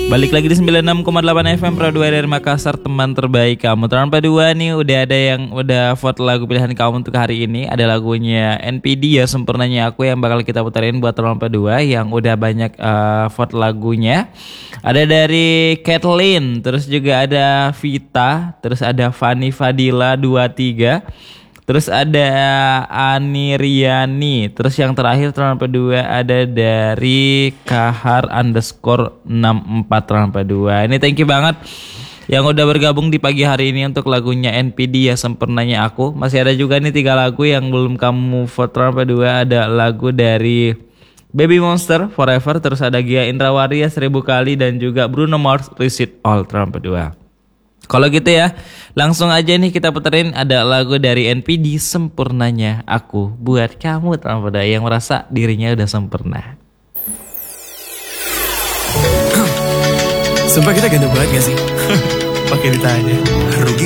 Balik lagi di 96,8 FM Pro 2 dari Makassar, teman terbaik kamu. Terlampa 2 nih udah ada yang udah vote lagu pilihan kamu untuk hari ini. Ada lagunya NPD ya, Sempurnanya Aku, yang bakal kita puterin buat Terlampa 2 yang udah banyak vote lagunya. Ada dari Kathleen, terus juga ada Vita, terus ada Fanny Fadila 23. Terus ada Ani Riani. Terus yang terakhir Terlampa 2 ada dari Kahar_64 Terlampa 2. Ini thank you banget yang udah bergabung di pagi hari ini untuk lagunya NPD ya, Sempurnanya Aku. Masih ada juga nih 3 lagu yang belum kamu vote Terlampa 2. Ada lagu dari Baby Monster Forever, terus ada Gia Indrawaria 1000 kali, dan juga Bruno Mars Risk It All Terlampa 2. Kalau gitu ya, langsung aja nih kita puterin ada lagu dari NPD, Sempurnanya Aku, buat kamu Terlampa 2 yang merasa dirinya udah sempurna. Sumpah kita ganteng banget gak sih? Pakai ditanya. Rugi